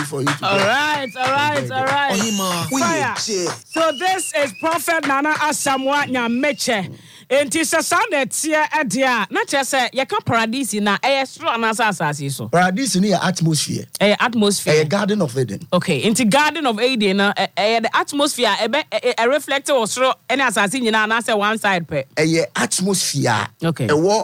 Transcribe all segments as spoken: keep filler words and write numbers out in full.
for you to All go. right, all right, all right. Fire. So this is Prophet Nana Asamoah Nyameche. Enti se sound tie edia na che se ye ka paradise na e stro na asase so. Paradise ni atmosphere. Eh atmosphere. A Garden of Eden. Okay, into Garden of Eden na eh the atmosphere e be e reflect o stro any asase nyina na say one side pe. A atmosphere. Okay. E wo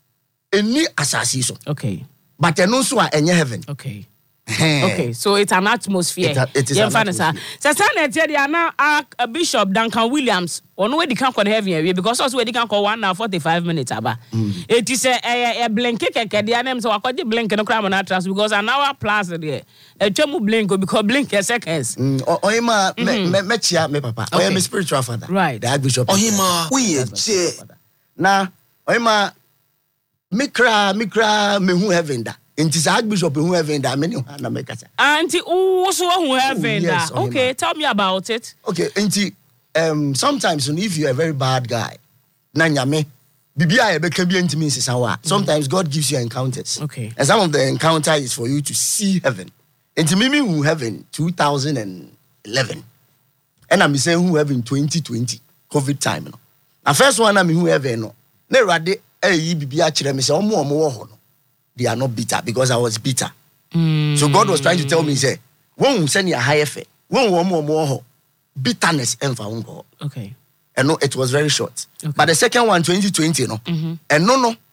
any asase so. Okay. But eno so a enye heaven. Okay. Okay, so it's an atmosphere. It, a, it is an atmosphere. So, Sana Tedia na a Bishop Duncan Williams. Ono we di kan kon heaven because also we di kan kon one hour forty-five minutes aba. Mm. It is a a blink keke dia na so akodi blink no kra na trans because an hour plus there. E twemu blink because blink seconds. Mm. Ohima me me me chia me papa. Okay. Ohima spiritual father. Right. The Archbishop. Ohima we che. Na ohima mikra mikra me hu heaven da. Inti sa Archbishop hu heaven da me ni na me kasa. Auntie who so hu heaven da. Yes, okay, tell me about it. Okay, inti um sometimes if you're a very bad guy, na nyame bibia e be ka bi ntimi nsesa wa. Sometimes God gives you encounters. Okay. And some of the encounter is for you to see heaven. Inti me hu heaven two thousand eleven. And I'm saying who heaven twenty twenty COVID time no. The first one I'm who heaven no. Na rade eh yi bibia kire me say omo omo wo ho no. They are not bitter because I was bitter. Mm. So God was trying to tell me, say, won't send you a higher fare. Won't want more more bitterness and for uncle. Okay. And no, it was very short. Okay. But the second one, twenty twenty, no. Mm-hmm. And no, no.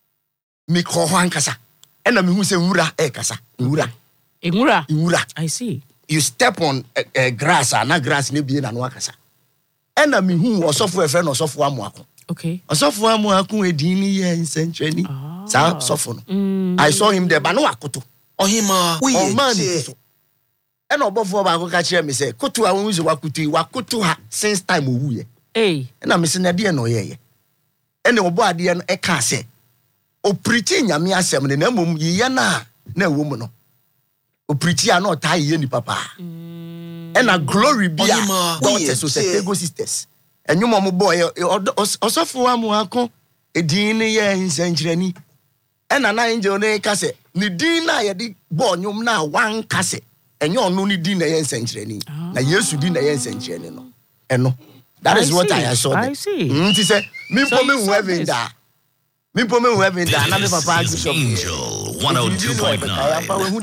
Me call one kasa. And I mean, who say ura e kasa. Ura. Ura. Ura. I see. You step on uh, uh, grass, and not grass, ne be na no kasa. And I mean, who was software friend or software mwako. Okay. A software mwako edini ye in century. Sa software. I saw him there, but no akoto. Ohima we oh man so. And obofo ba ko ka kire me say kotu a won use wakutu wakutu ha since time owu ye. Eh. Na me se na de no ye ye. Ene obo ade no e ka say o preach nyame asem ne na mom ye na na ewo mu no. O preach ya na o ta ye ni papa. Mm. And a glory be a daughters so say ego sisters. And you mom boy osofo amu akon edin ye nsankrani. And an angel ne kase ni din na ye di bo nyum na wan kase enyo onu ni din na ye nsankrani na Yesu din na ye nsankrani no eno that is I what see. I saw I see nti say me po me hu heaven da me po me hu heaven da na me papa bishop Angel one oh two point nine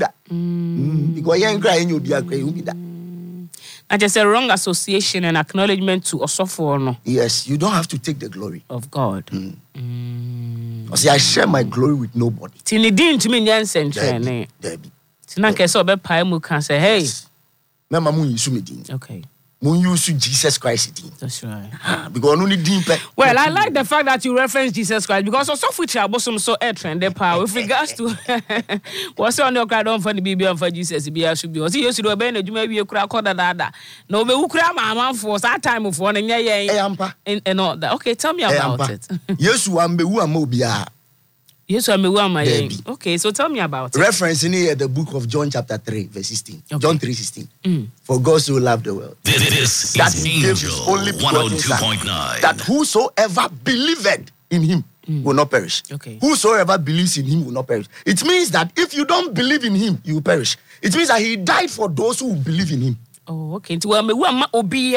because ye nkra enyo bi akra hu bi da. And just a wrong association and acknowledgement to Osofo no. Yes, you don't have to take the glory of God. Mm. Mm. See, I share my glory with nobody. Tini din to me nyansen trene. Debbie. Tina kese obe pa mu kan say hey. Mama mu yisu me din. Okay. Mun use Jesus Christ din. That's right. Because only din pe. Well, I like the fact that you reference Jesus Christ because also which abosom so air trend the power with regards to what's on your crowd on for the baby on for Jesus be should be. See you should obey the juma be kura koda dada. No be ukra mama for that time of one and yeah and all that. Okay, tell me about it. Yes, one be who am obia. Yes, I'm a my okay, so tell me about it. Reference in here the book of John chapter three verse sixteen. Okay. John three sixteen. Mm. For God so loved the world. This that is he gave his only begotten Son, that whosoever believed in him mm. will not perish. Okay. Whosoever believes in him will not perish. It means that if you don't believe in him, you will perish. It means that he died for those who believe in him. Oh, okay. So me wama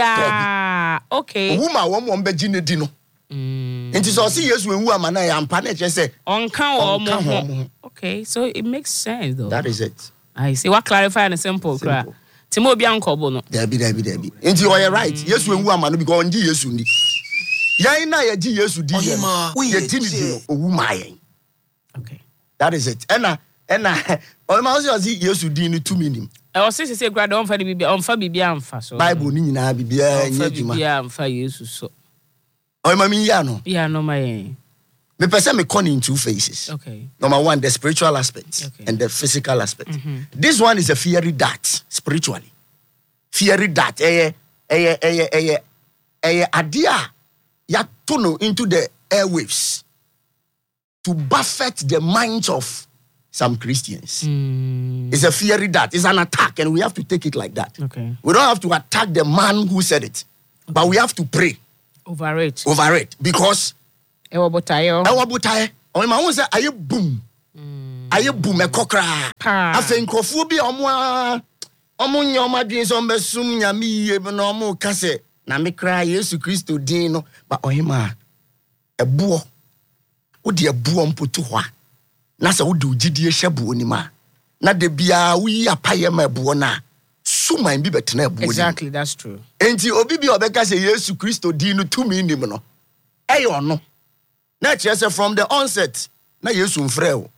obia. Okay. Wuma wam wam be jine dino. Mm. Nti so see Yesu enwu amana ya ampa na che say onka omo. Okay, so it makes sense though. That is it. I see. What clarify and simple cra. Timo bia nkobo no. There be there be there be. Nti you are right. Yesu enwu amana because onji Yesu ndi. Yan na ye ji Yesu di. Ye ji ni di owu ma yen. Okay. That is it. Ena ena o ma so see Yesu di ni two minim. I was say say grad on fa bibia on fa bibia amfa so. Bible ni nyina bibia nya djuma. Bibia amfa Yesu so. Oh, my yeah, no. Yeah, no, my. The person me corner in two phases. Okay. Number one, the spiritual aspect okay. and the physical aspect. Mm-hmm. This one is a fiery dart spiritually. Fiery dart, eh, eh, eh, eh, eh, idea ya tunnel into the airwaves to buffet the minds of some Christians. Mm. It's a fiery dart. It's an attack, and we have to take it like that. Okay. We don't have to attack the man who said it, okay. but we have to pray. Over it. Over it. Because Ewa botayo. Ewa botayo. O ma won say aye boom. Aye boom e kokra. Afen krofo bi omo Omo nya oma dwen so mbesum nyame yie bi na omo ka se na me kra Yesu Kristo din no ba ohima ebuo wo de ebuo mpoto ho a na se wo de ogidie hyebuo ni ma na de bia wo yi apaye ma ebuo na suman bi betena ebuo. Exactly, that's true. Enti obi bi obeka se Yesu Kristo din no tumi nim no eyo no na kire se from the onset na Yesu mfrɛ wo.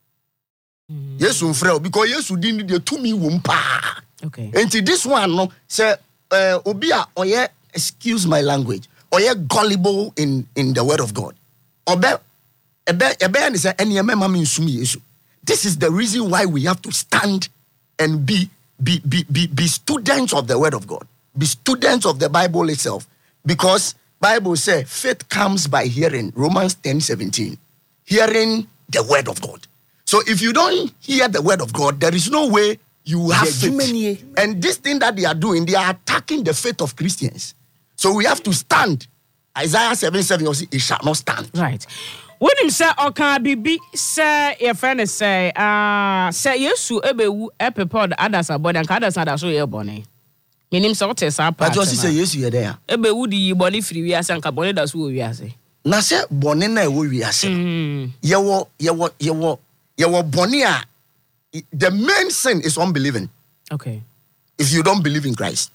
Yesu mfrɛ wo because Yesu din de tumi wo mpa. Okay. Enti this one no say uh, obi a oye excuse my language oye gullible in in the word of God. Obe ebe ebe and say ene mema me nsum Yesu. This is the reason why we have to stand and be be be be be students of the word of God. Be students of the Bible itself, because Bible say faith comes by hearing. Romans ten seventeen. Hearing the word of God. So if you don't hear the word of God, there is no way you have faith. And this thing that they are doing, they are attacking the faith of Christians. So we have to stand. Isaiah seven seven, it shall not stand. Right. When him say okan bibi say your friend say ah say Yesu ebewu epepod others about and others are so ye bone. Menim say what is apart. But just say Yesu ye there. Ebewu di bone free wi ase nka bone da so wi ase. Na say bone na e wo wi ase. Ye wo ye wo ye wo ye wo bone a the main sin is unbelieving. Okay. If you don't believe in Christ,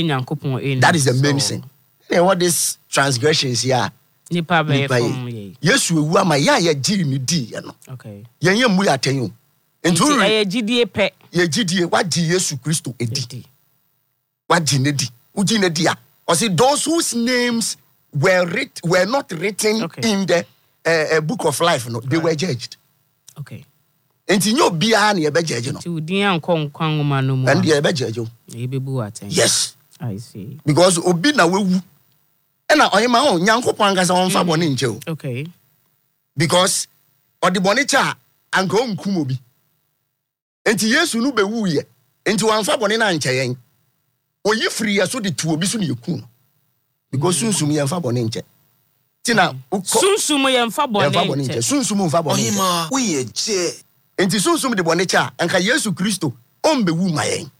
that is the main so. sin. And what these transgressions here? Nipa be from ye. Yesu ewu ama ya ye giri ni di ye no. Okay. Ye ye mu ya tenyo. Nti ye gidie pe. Ye gidie wa di Yesu Kristo edi. Wa di ne di. Uji ne di a. Or say those whose names were writ were not written okay. in the uh, uh, book of life, no, they right. were judged. Okay. Enti nyo bia na ye be judge no. Ti udin ankon kwan ngoma no mu. And ye be judge o. Ye be bu aten. Yes. I see. Because obi na wewu. E na oyema o Nyankopon angasa won fa bone nche o. Okay. Because odi bone cha anka o nkum obi. Enti Yesu no be wu ye. Enti wan fa bone na nche yen. Oyi free ye so de tu obi so ne yeku no. Because sunsum ye fa bone nche. Tina sunsum ye fa bone nche. Sunsum fa bone. Ohima we ye je. Enti sunsum de bone cha anka Yesu Kristo on be wu ma yen.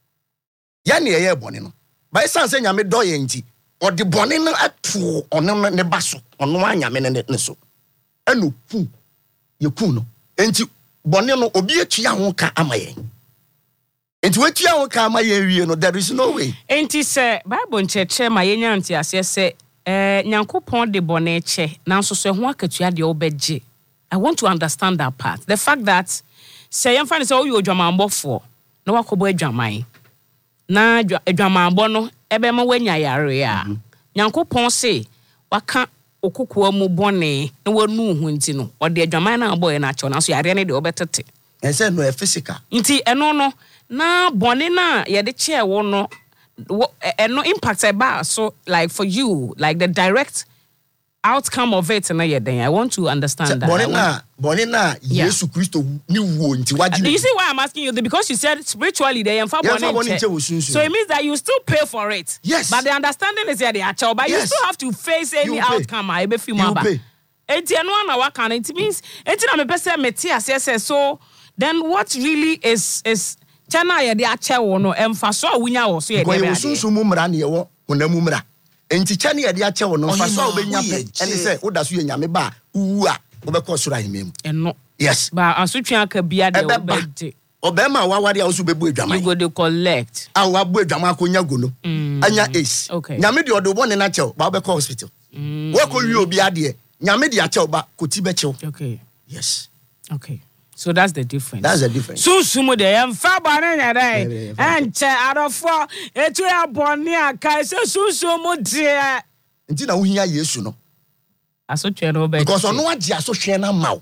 Ya ne ye bone no. Ba isan se nyame do ye nti o de bone no atu ono ne baso ono anyame ne ne so. Eno ku ye ku no. Enti bone no obi atua ho ka ama yen. Enti watua ho ka ama yen wie no, there is no way. Enti se Bible ncheche ma yenya nti ase se eh Nyankopon de bone che nanso so ho akatua de obegye. I want to understand that part. The fact that say yemfa ne say oyo odwamambofo na wakobo adwaman na adwamambo no ebe ma wanya yare a Nyankopon se waka okukua mu bone na wanu hu nti no ode adwaman na boy na acho na so yare ne de obetete ense no e physical nti eno no na bone na ye de che wo no eno impact eba so like for you like the direct outcome of it na ye den I want to understand so, that bone na bone na Yesu Kristo ni wo nti waji. You see why I'm asking you because you said spiritually they am fa bone so it means that you still pay for it. Yes, but the understanding is that they are child but yes. you still have to face any you outcome I be feel maba enti eno na waka it means enti na me pese meti asese so then what really is is chana ye de ache wo no emfa so awunya wo so ye de be ade ko sunsun mu mra ne ye wo onamu mra enti chane ye de ache wo no fa so obenya pe ene se woda so ye nyame ba wu a obekọ soro ahimem eno yes ba asotwe aka bia de obede obema wawari a wo so bebu adwaman you go de collect a wa bu adwaman akonya go no anya ace okay nyame de odo bone na chew ba obekọ hospital wo ko wi obi ade nyame de achew ba koti be chew okay yes okay. So that's the difference. That's the difference. So sumo de em fa bone ne dai. Enche arofo etu ya bone aka se susumo de. Nti na wo hia Yesu no. Asotwe no be. Because ono agi asotwe na maw.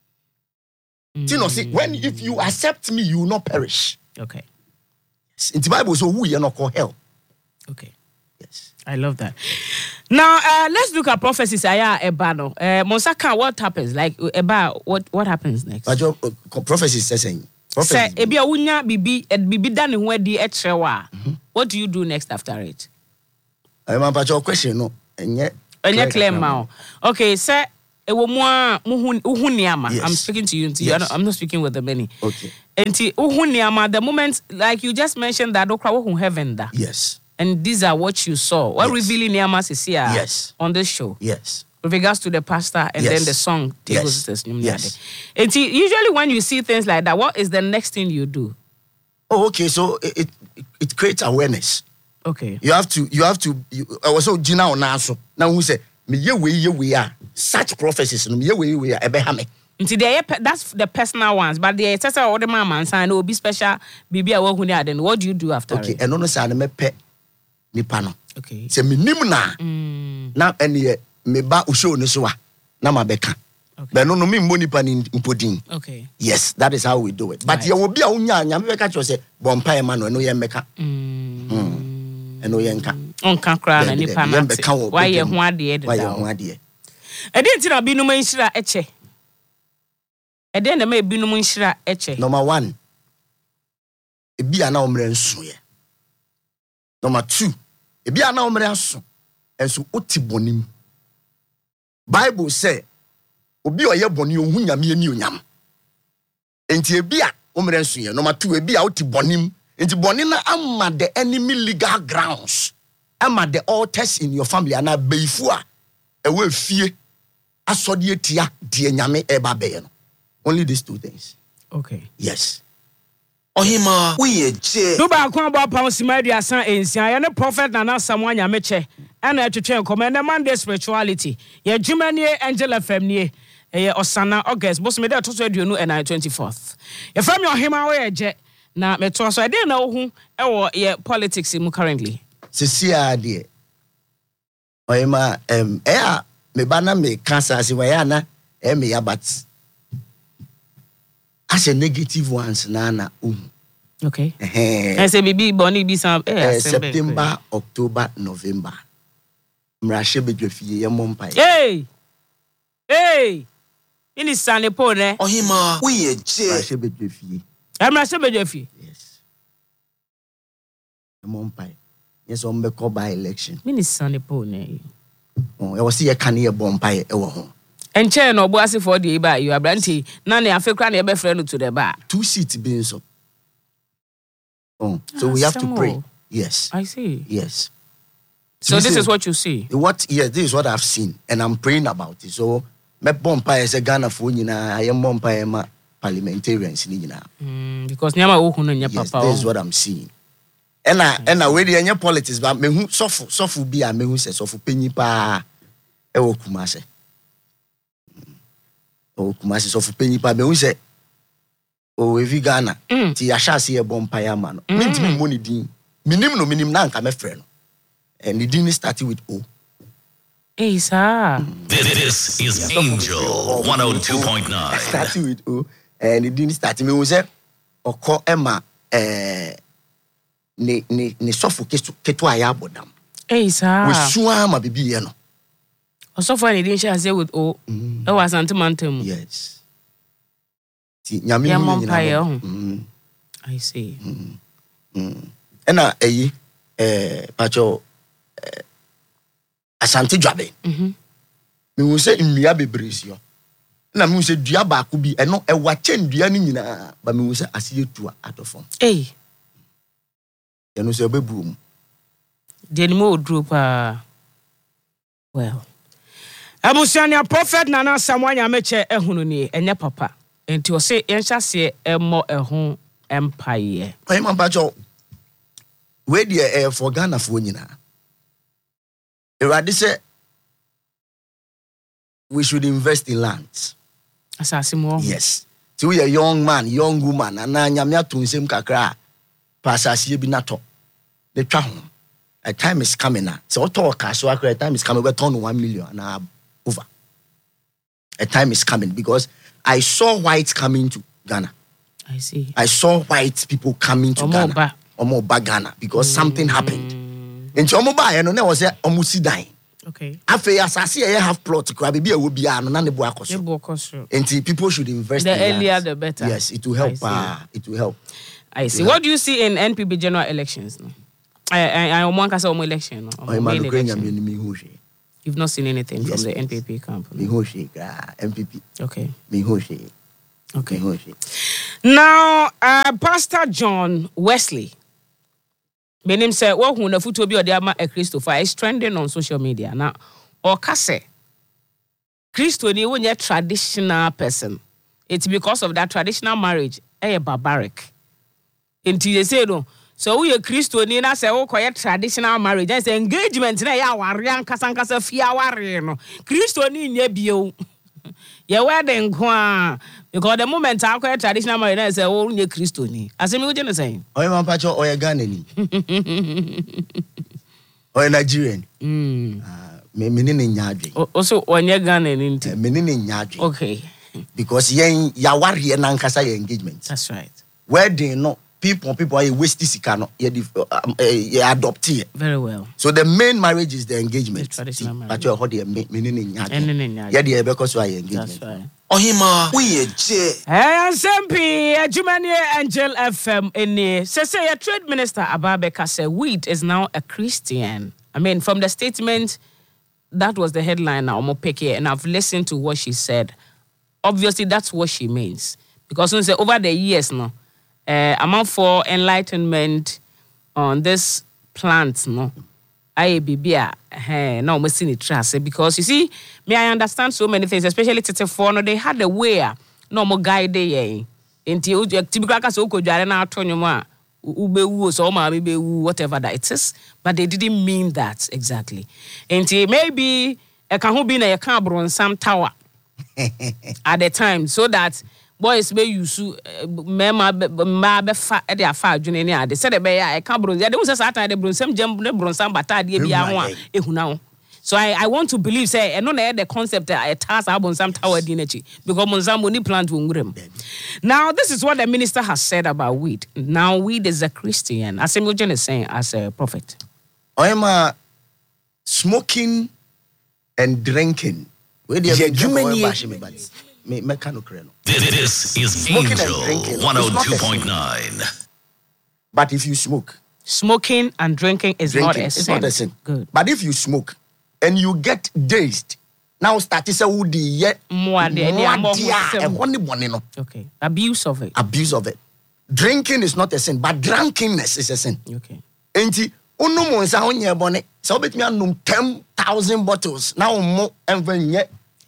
Ti no say when if you accept me you will not perish. Okay. Yes. In the Bible so who ye no call hell. Okay. Yes. I love that. Now, uh, let's look at prophecies. Aya Ebano. Uh, Monsaka, what happens? Like, Eba, what what happens next? But your uh, prophecy says saying. Say, Ebia unya bibi et bibi dani wedi etrewa. What do you do next after it? I'm about your question, no. Enye. Enye claim now. Okay, say, ewo mwa muhuniama. I'm speaking to you. I'm not speaking with the many. Okay. And the moment, like you just mentioned, that okra heaven da. Yes. And these are what you saw. What Yes. revealing Niamas is here Yes. on this show. Yes. With regards to the pastor and Yes. then the song. Yes. Yes. Yes. And see, usually when you see things like that, what is the next thing you do? Oh, okay. So it it, it creates awareness. Okay. You have to, you have to, you, I was so Gina on Naso. Now who say, me ye we ye we are. Such prophecies, no me ye we we are, ebehame. Nti they that's the personal ones, but the excessive all the mama and will be special baby I work then what do you do after Okay, it? and no say me pe nipa no. Okay. Say me nim na. Mm. Na ene me ba o show ni so a na ma beka. Okay. But no no me mbo nipa ni mpodin. Okay. Yes, that is how we do it. But Right. ye will be a unya nya me beka cho say bompa e ma no no ye meka. Mm. Mm. Eno ye nka. Onka kra na Debi, nipa debi, na. yɛmbɛka wɔ Why ye badwam. ho ade de Why ye da. ho ade? E dey nti na binum nhira eche. E dey na me binum nhira eche. Number one, ebi ana omre nso ye. Number two, ebi ana omre aso. Enso oti bonim. Bible say, obi oye boni ohu nyame ani onyam. Enti ebi a omre nso ye. Number two, ebi a oti bonim. Enti boni na ama the enemy legal grounds. Ama the altars in your family ana beifu a ewe fie asode etia de nyame eba be no. Only these two things. Okay. Yes. Ohima, we a J. Do ba ko about pound simadi asan ensia ye ne prophet na na samwa nyame che ana etwetwe command Monday spirituality ye jumanie angel F M nie ye osana August boss me dey to so aduonu and twenty-fourth ye fam your hima we je na meto so e dey na wo hu e wo ye politics mu currently Sisia de oyema em e a me bana me cancer si we na e me ya but as a negative ones na na um okay eh I say bibi boni bi sam eh September, October, November mrashe bedwafie ye mompai hey hey ini sane po ne Ohima, we a J. mrashe bedwafie emra se bejafi yes mompai yes on be call by election ini sane po ne oh e was ye kan ye bompai e wo ho enche no obo ase for the ba you abranti na ne afekra na ye be frɛ to the bar two seats being so oh so Ah, we have to some pray more. yes I see. yes So this Listen, is what you see. What yes, this is what I've seen, and I'm praying about it. So, me bompa is a Ghana for you na I am bompa ma parliamentarians ni na. Mm, because nyama wo hunu nya Yes, papa. this is what I'm seeing. And I and I we dey any politics, but me hu sofu sofu bi a me hu se sofu penyi pa e wo Kumase. O Kumase sofu penyi pa me hu se o evi Ghana. Mm. Ti ya sha se e bompa ya ma no. Me ntimi mo ni din. Minim no minim na nka me frɛ no. And the din started with O. Hey, sir. This is Angel one oh two point nine. Starting with O. And it didn't start. Me was Oko Emma eh ne ne ne sofu ketu aya bodam. Hey, sir. We suama ma bibi ye no. Also for any share say with O. That was antimantem. Yes. Ti nyame Yeah, hu mom nyina pie, no. oh. Mm. I see. Ena eyi eh pacho eh Asante Dwabe. Mhm. Me hu se nnua bebresi yo. Na me hu se dua ba ko bi eno e wache ndua ni nyina ba me hu se ase etua atofom. Hey. Ye no se obebu mu. The mo group uh well. Abusiania prophet nana samwanya meche ehunu ni enye papa. Enti o se yenhya se emo ehun empire. Oye man pacho we dey eh for Ghana for nyina. Erade say we should invest in lands. Asase mo. Yes. So we a young man, young woman, and na nyame atonsem kakra pa asase bi na to. The twa ho. A time is coming now. So to ka so akra time is coming we turn one million and over. A time is coming because I saw whites coming to Ghana. I see. I saw white people coming to Omo Ghana. ba. Omo ba Ghana because something happened. Nti omo ba ye no na was say omo si dan. Okay. Afei asase ye have plot kra be a wo bia no na ne bo The akoso. book also. Nti people should invest The in earlier lands. the better. Yes, it will I help. see. Uh, it will help. I see. What do you see in N P P general elections? No? I I I want to say omo election. No? Oh, Omo main man, Ukraine election. me me hu hwe. You've not seen anything Yes, from the please. N P P camp. Me No? hu hwe kra M P P. Okay. Me hu hwe. Okay. Me hu hwe. Now, uh, Pastor John Wesley, meaning say, "What who na futu bi odi ama a Christopher is trending on social media now." Or kase, Christo ni wonye traditional person. It's because of that traditional marriage, eh, barbaric. Until they say no. So we a Christo ni na say, "Oh, quiet traditional marriage." That's engagement na ya warian kasankasa fia wari no. Christo ni nye bio. Your wedding, because the moment I acquire traditional marriage, I say, "Oh, you're Christian." As I'm going to say, "Oh, you're Pacho, or you're Ghanaian, or you're Nigerian." Hmm. Meaning in Yadri. Also, when you're Ghanaian, meaning in Yadri. Okay. Because you're Yawari and Nankasa engagement. That's right. Wedding, no people, people are wasting sikano. You adopt it. Very well. So the main marriage is the engagement. The traditional marriage. But you're holding meaning in Yadri. And in Yadri. Yeah, the because you are engagement. That's right. Ohima, we je. Hey, Sempi, Jumani Angel F M in say say a trade minister Ababeka said wheat is now a Christian. I mean, from the statement, that was the headline now, Omopeke, and I've listened to what she said. Obviously, that's what she means. Because when say over the years now, uh, amount for enlightenment on this plant, no. I be eh no me see it trust because you see me I understand so many things especially tete for no they had a way no more guide there enti typical ka so ko dware na atonyo a ube wu so ma be wu whatever that it is but they didn't mean that exactly enti maybe e kan ho bi na e kan bronsam tower at the time so that boys be use mema ma be fa e dey afa adwene ni ade se de be ya e ka bron ya de say satan de bronsam jam ne bronsam bata de bia ho a ehuna ho so i i want to believe say e no na the concept a task abonsam tower di nachi because monsam oni plant wongrem. Now this is what the minister has said about weed. Now weed is a Christian as Emilio is saying as a prophet. Oema smoking and drinking we dey me me kanu kre no. This is Angel one oh two point nine. But if you smoke, smoking and drinking is drinking, not a it's sin. not a sin. Good. But if you smoke and you get dazed, now start to say would the yet more no. Okay. Abuse of it. Abuse of it. Drinking is not a sin, but drunkenness is a sin. Okay. Enti unu mo nsa onye bone. So bet me anum ten thousand bottles. Now mo envenye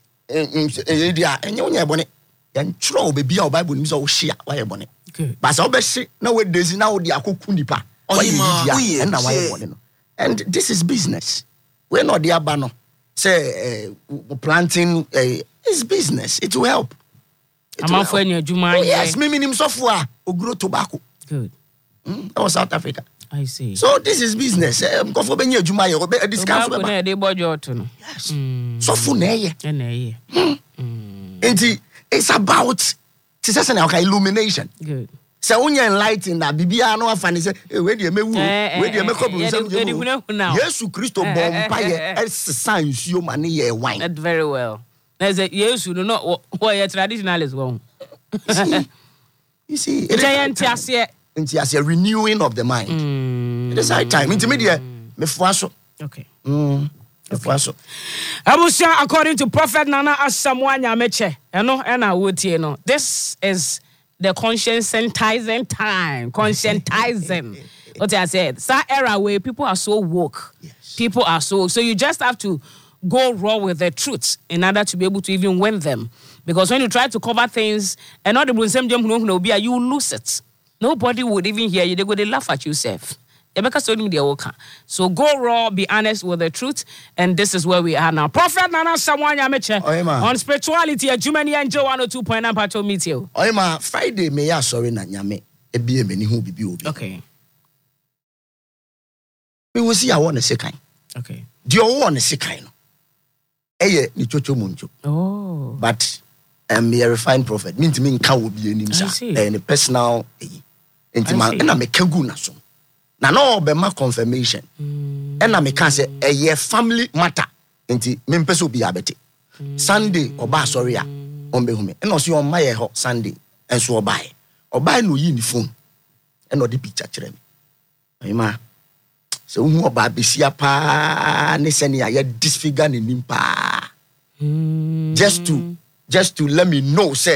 edia enye onye bone. Yan tro be bia Bible ni so hia why bone. Okay. But so be hye na we dezi na wo de akoku nipa. Why and na why bone no. And this is business. We're not the abano. Say uh, planting uh, is business. It will help. It I'm for your Juma. Oh, yes, me minim software or grow tobacco. Good. Mm, that was South Africa. I see. So this is business. Um, go for benye Juma. You be discount. Tobacco they bought you to no. Yes. Sofu neye. Neye. And it's about. It's an illumination. Good. So when you're enlightened, that bibia no afani say, eh, where do me wu, where do me come from? Yes, Christo bompaye, es science you money ye wine. That very well. There's a yes, you do not what your traditional is wrong. You see, it's a it's a renewing of the mind. Mm. It is high time. Intermediate, me fuaso. Okay. Mm. Okay. Abusia, according to Prophet Nana Asamoah Meche, you know, and I would you know, this is the conscientizing time, conscientizing. What I said, that era where people are so woke, yes. People are so, so you just have to go raw with the truth in order to be able to even win them. Because when you try to cover things and not the same jump, you lose it. Nobody would even hear you. They go, they laugh at yourself. So go raw, be honest with the truth, and this is where we are now. Prophet Nana Asamoah Meche on spirituality at Jumani Angel one oh two point nine Patrol meet you. Oima Friday me ya sorry na nyame ebie me ni hu bibi obi. Okay. We will see I want to say kind. Okay. Do you want to say kind? Eye ni chocho muncho. Oh. But um a refined prophet. Mean to me nka obi enim sa. And personal eh. Enti man na me kagu na so. Na no be ma confirmation. Mm. And na me can say a year family matter. Enti me mpese obi abete. Mm. Sunday oba sorry a on be hume. And also on my ho Sunday and so oba. Oba no yi ni phone. And no the picture kire me. Ayima. So hu oba besia pa ne se ne ya disfigure ne nimpa. Mm. Just to just to let me know say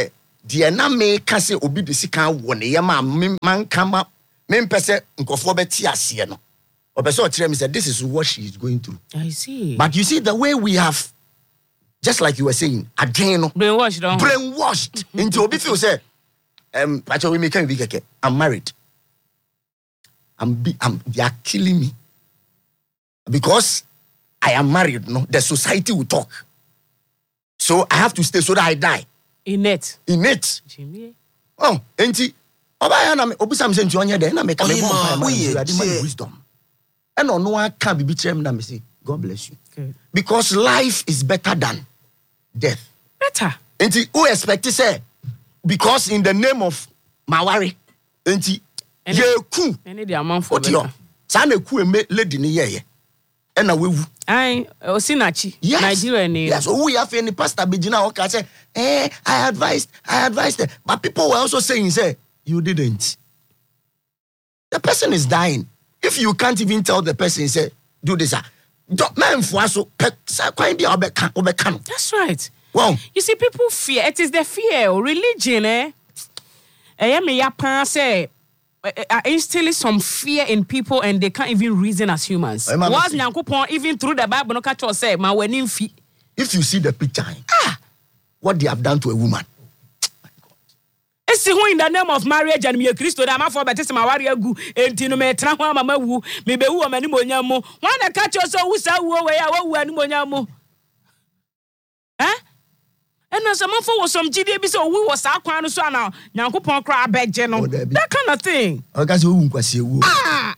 deɛ na meka sɛ obi de sika wɔ ne yɛma a manka ma mempɛ sɛ nkɔfoɔ bɛte aseɛ no ɔpɛ sɛ ɔkyerɛ me sɛ this is what she is going through. I see. But you see the way we have, just like you were saying, again, no, Brainwashed, don't we? brainwashed into obi feel say, um, Pacho, we make be keke. I'm married. I'm, be, I'm, they are killing me because I am married. No, the society will talk, so I have to stay so that I die In it. in it. Jimmy. Oh, enti, obaya na me obi sam say nti onye de na me ka me Oh, bomb ma, my we, man yeah. wisdom. And on no can be bitrem na me say, God bless you. Good. Because life is better than death. Better. Enti, who expect to say, because in the name of Mawari, enti, Any- ye ku, Any the amount for oti yo, better. sa na ku eme lady ni ye ye. And na wewu. I Osinachi. Yes. Nigeria name. Yes, so we have any pastor Bijina okay say, eh, I advised, I advised them. But people were also saying, say, you didn't. The person is dying. If you can't even tell the person, say, do this, ah, don't man for so quite be obeka obeka. That's right. Wow. You see, people fear. It is the fear. Religion, eh? I am a yapan say. Uh, instilling some fear in people and they can't even reason as humans. Eh, mama, Was see. Nyankopon even through the Bible no catch us say ma wenim fi. If you see the picture, ah, what they have done to a woman. It's who in the name of marriage and me a Christo that ma for better my warrior gu enti no me tra ho mama wu me be wu o mani monya mo. Wan na catch us so wu sa wu we ya wu ani monya mo. Eh? And as a man for some G D B so we was our crown so now Nyankopon cry abegje no. Oh, there be. That kind of thing. Okay, so who kwasi ewu. Ah.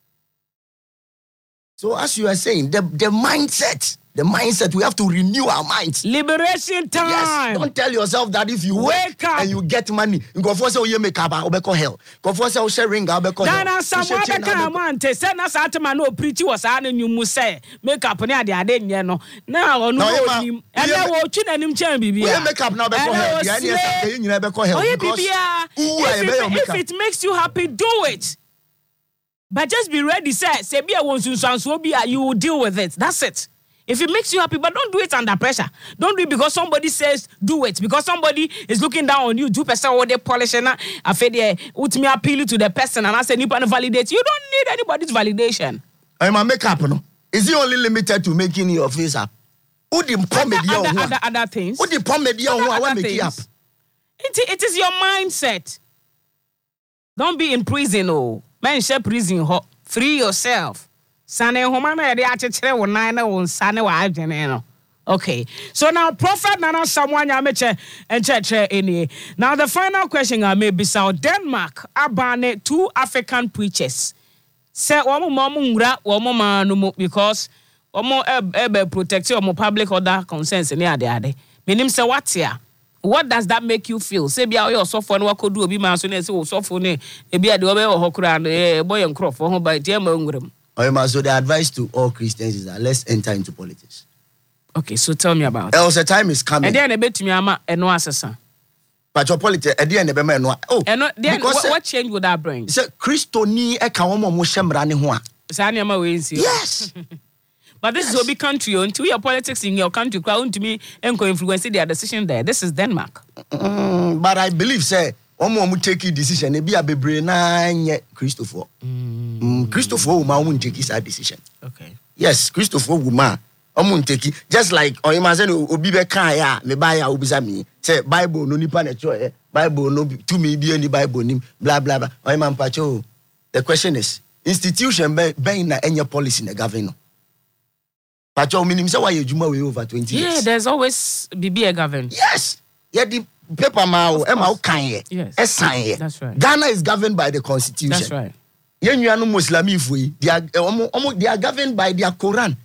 So as you are saying, the, the mindset, the mindset, we have to renew our minds. Liberation time. Yes, don't tell yourself that if you Wake work up. and you get money, you go for say you make up, you go hell. Go for say you share ring, you go hell. Dana Samuel Beka Amante said na sa atema no preach was anu nyumu say make up na ade ade nye no. Na onu No, yeah, ma. onim. Ene wo twi nanim chan bibia. We make up now, be go hell. The idea is that you nyina be go hell. Oh yeah, because bibia. who are you, be your If, it- if makeup. it makes you happy, do it. But just be ready, say, say be a one so be you will deal with it. That's it. If it makes you happy, but don't do it under pressure. Don't do it because somebody says do it. Because somebody is looking down on you. Do person or they polish and I feel they would me appeal to the person and I say nipa validate. You don't need anybody's validation. I'm a makeup, no. Is it only limited to making your face up? Who the comedy Other, on other, other things. Who the comedy on who I Other want make it up? things. It, it is your mindset. Don't be in prison, oh. Man, share prison, ho. Free yourself. Sane homa na yede achechere wo nan na wo nsane wa adwene no. Okay. So now Prophet Nana Samuel Nyameche and church any. Now the final question I may be so Denmark abane two African preachers. Say omo mom ngura omo ma no mo because omo ebe protect omo public order concerns ni ade ade. Menim say what here? What does that make you feel? Say bia you so for no wakodu obi ma so na say so for ne e bia de obe ho kura no e boy nkrofo ho ba tie ma ngurem. So the advice to all Christians is that let's enter into politics. Okay, so tell me about it. Else the time is coming. And then a bit to me ama eno asesa. But your politics, at the end of the man, oh, And then because what, what change would that bring? say Christo ni e ka wo mo shemra ne ho a. Sani ama we nsi. Yes. But this is Obi country until your politics in your country crowd to me enko influence their decision there. This is Denmark. Mm, but I believe say omo omo take decision e bia bebre na nye Christopher. Mm, Christopher wo ma won take that decision. Okay. Yes, Christopher wo ma omo take just like o ima say obi be kan ya me ba ya obi sa me say Bible no nipa na cho e Bible no to me bi any Bible nim blah blah blah. O ima mpacho. The question is institution be ben na any policy na govern. Pacho minim say why ejuma we over twenty years. Yeah, there's always B B A governed. Yes. Yeah, the paper ma e ma o kan ye. Yes. E sign ye. That's right. Ghana is governed by the constitution. That's right. Yen nuanu Muslimi fui, they are omo omo they are governed by their Quran.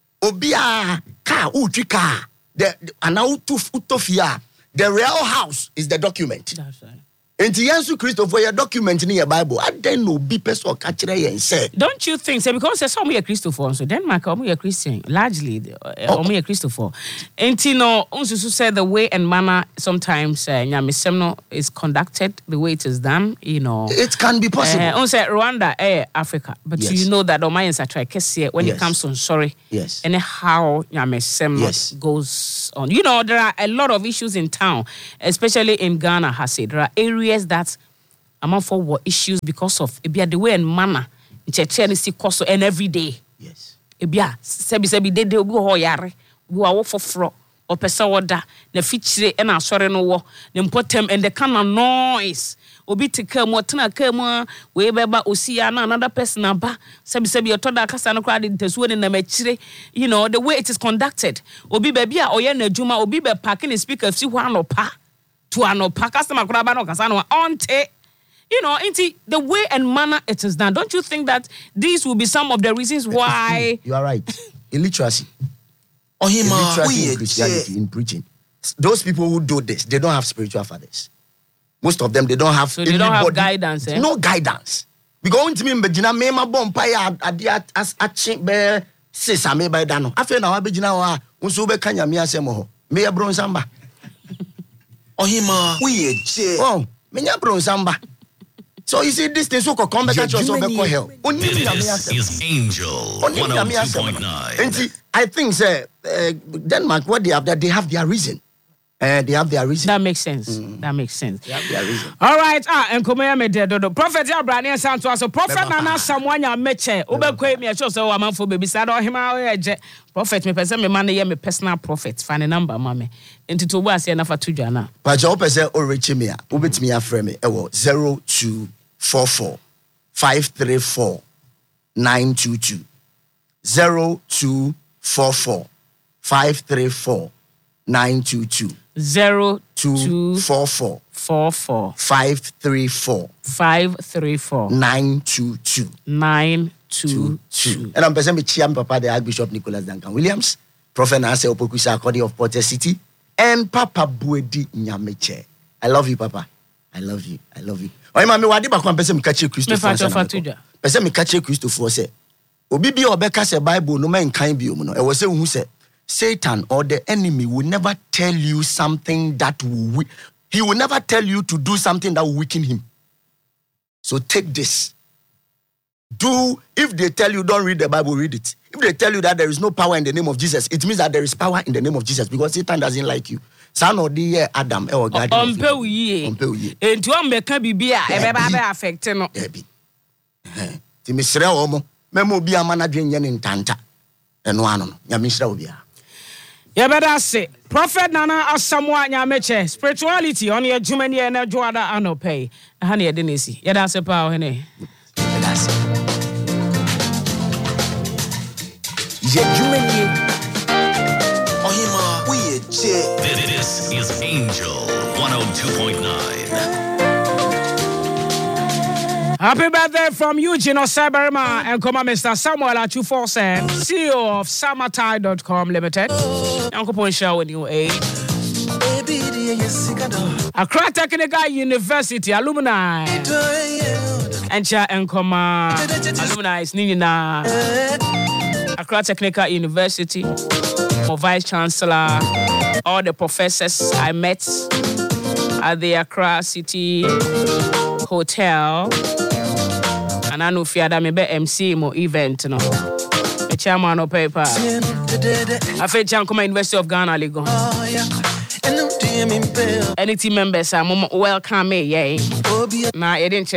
Obia ka utri ka. The anau tuf utofia. The real house is the document. That's right. Enti Yesu Christo for your document in your Bible. I don't know be person catch and say. Don't you think so? Because there's some here Christopher, so Denmark are a Christian, largely uh, only a Christopher. And you know, also said the way and manner sometimes uh, is conducted, the way it is done, you know. It can be possible. Uh, also Rwanda, eh, Africa, but yes. you know that Omayans are trying to when yes. it comes to sorry, yes, and how Nyamesem yes. goes on. You know, there are a lot of issues in town, especially in Ghana. Has said there are areas that among for what issues because of ebia the way and manner in see cost and every day. Yes. Ebia sebi sebi de de obi ho yare obi wa wo foforo o pesa woda na fichire e na asore no wo na mpotem and the kind of noise obi tika mu tena ka mu we beba osia na another person aba sebi sebi otoda kasa no kra de ntesuo ne na machire, you know, the way it is conducted obi ba bia oye na adwuma obi be parking the speaker fi ho anopa to anopa customer kra ba no kasa no onte. You know, into the way and manner it is done. Don't you think that these will be some of the reasons why? You are right. Illiteracy. Illiteracy in Christianity, in preaching. Those people who do this, they don't have spiritual fathers. Most of them, they don't have. So they don't have guidance. Eh? No guidance. Because to me, Bejina mema bompaya adia as achi be sisa me by dano. Afe na wabejina wa unsu be kanya mi asemo ho. Me ya bronsamba. Ohima, we je. Oh, me ya bronsamba. So you see this thing so called come back at yourself and hell. This is Angel one oh two point nine. And I think say uh, Denmark, what they have that they have their reason. Uh, they have their reason. That makes sense. Mm. That makes sense. They have their reason. All right. Ah, and come here, me dear dodo. Prophet Abraham sound to us. So Prophet Nana someone ya meche. Ube kwe me show so man for baby sad or him awe. Prophet me person me man ye me personal prophet. Find a number, mame. Into to was here na for two jana. But you open say o reach me a. Ubit me a frame me. Ewo zero two four four five three four nine two two zero two four four five three four nine two two zero two four four four four five three four five three four nine two two nine two two. And I'm present with Chiam Papa, the Archbishop Nicholas Duncan Williams, Prophet Nancy Opokusa Akodi of Porter City, and Papa Buedi Nyameche. I love you, Papa. I love you. I love you. Oh, mama, wadi ba kwa pese mi kache Christo for say. Pese mi kache Christo for say. Obi bi obeka say Bible no man kan bi omu no. E wo say hu say Satan or the enemy will never tell you something that will we- he will never tell you to do something that will weaken him. So take this. Do if they tell you don't read the Bible, read it. If they tell you that there is no power in the name of Jesus, it means that there is power in the name of Jesus because Satan doesn't like you. Son of the Adam, or God. On pay ye. On pay ye. And to am beka bibia e be ba be affect no. Ebi. Eh. Ti misra omo. Memo bi amana dwen yen ntanta. Eno ano no. Nya misra obi a. You better say, Prophet Nana Asamoah Nyameche, spirituality on your Jumani and a Joada Anope. Honey, I didn't see. Yeah, that's a power, honey. That's it. Ohima, we je. This is Angel one oh two point nine. Happy birthday from Eugene Osaberima and come on, Mister Samuel Achuforsen, C E O of Samatai dot com Limited. Uncle Ponsha with you age. Accra Technical University alumni. Encha Enkoma alumni is Nina. Accra Technical University, my Vice Chancellor, all the professors I met at the Accra City Hotel. And I know Fiada me be M C mo event no. The chairman of paper. I feel Jankoma University of Ghana Legon. Any team members are welcome me, yeah. Nah, you didn't check.